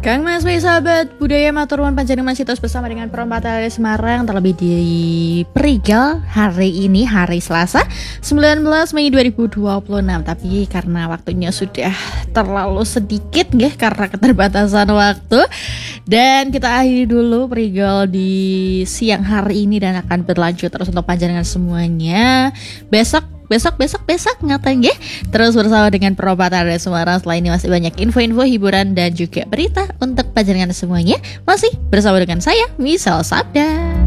Kang Mas, sahabat budaya Maturwan Panjenengan masih terus bersama dengan Perempatan dari Semarang, terlebih di Perigal hari ini, hari Selasa 19 Mei 2026. Tapi karena waktunya sudah terlalu sedikit nggih, karena keterbatasan waktu, dan kita akhiri dulu Perigal di siang hari ini dan akan berlanjut terus untuk panjenengan semuanya besok ngatain ya. Terus bersama dengan Perobatan dari Semarang. Setelah ini masih banyak info-info, hiburan dan juga berita untuk panjenengan semuanya. Masih bersama dengan saya, Misal Sabda.